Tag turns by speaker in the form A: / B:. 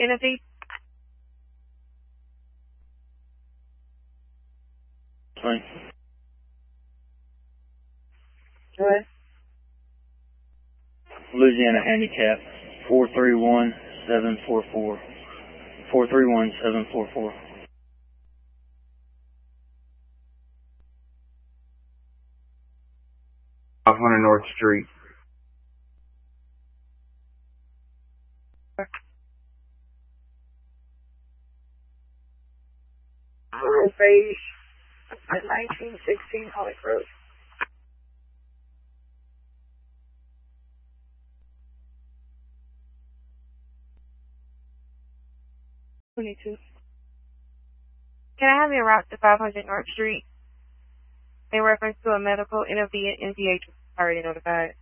A: NFD?
B: Fine.
A: Go ahead.
B: Louisiana Handicap, 431-744. 431-744.
C: 500 North Street.
A: Face at 1916 Holly Road. 22. Can I have you route to 500 North Street in reference to a medical NFD and NVH already notified?